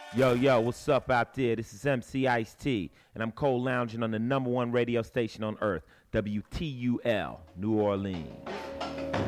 Yo, yo, what's up out there? This is MC Ice T, and I'm cold lounging on the number one radio station on earth, WTUL, New Orleans.